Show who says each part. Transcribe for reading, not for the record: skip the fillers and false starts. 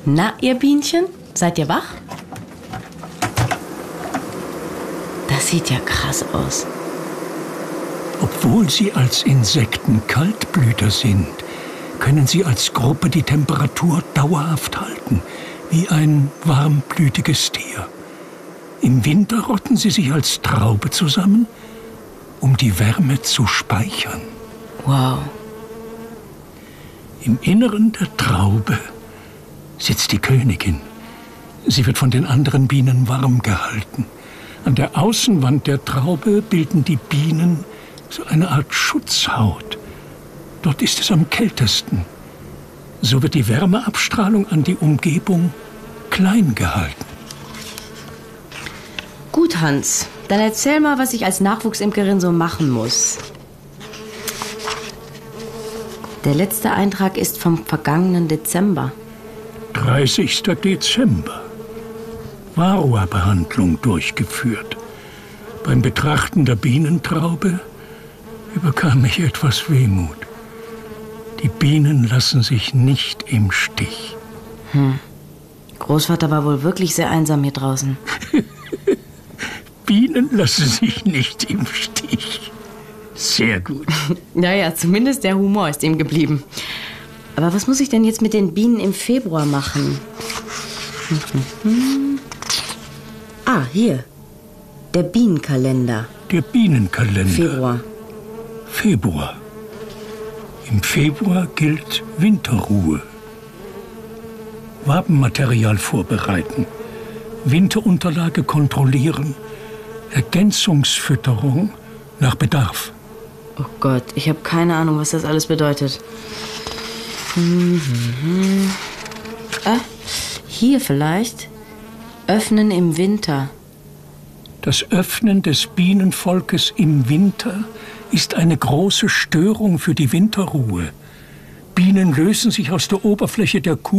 Speaker 1: Na, ihr Bienchen, seid ihr wach? Das sieht ja krass aus.
Speaker 2: Obwohl sie als Insekten Kaltblüter sind, können sie als Gruppe die Temperatur dauerhaft halten, wie ein warmblütiges Tier. Im Winter rotten sie sich als Traube zusammen, um die Wärme zu speichern.
Speaker 1: Wow.
Speaker 2: Im Inneren der Traube sitzt die Königin. Sie wird von den anderen Bienen warm gehalten. An der Außenwand der Traube bilden die Bienen so eine Art Schutzhaut. Dort ist es am kältesten. So wird die Wärmeabstrahlung an die Umgebung klein gehalten.
Speaker 1: Gut, Hans. Dann erzähl mal, was ich als Nachwuchsimkerin so machen muss. Der letzte Eintrag ist vom vergangenen Dezember.
Speaker 2: 30. Dezember. Varroa-Behandlung durchgeführt. Beim Betrachten der Bienentraube überkam mich etwas Wehmut. Die Bienen lassen sich nicht im Stich.
Speaker 1: Großvater war wohl wirklich sehr einsam hier draußen.
Speaker 2: Bienen lassen sich nicht im Stich. Sehr gut.
Speaker 1: Naja, zumindest der Humor ist ihm geblieben. Aber was muss ich denn jetzt mit den Bienen im Februar machen? Ah, hier. Der Bienenkalender.
Speaker 2: Der Bienenkalender.
Speaker 1: Februar.
Speaker 2: Im Februar gilt Winterruhe. Wabenmaterial vorbereiten, Winterunterlage kontrollieren, Ergänzungsfütterung nach Bedarf.
Speaker 1: Oh Gott, ich habe keine Ahnung, was das alles bedeutet. Hier vielleicht. Öffnen im Winter.
Speaker 2: Das Öffnen des Bienenvolkes im Winter ist eine große Störung für die Winterruhe. Bienen lösen sich aus der Oberfläche der Kuchen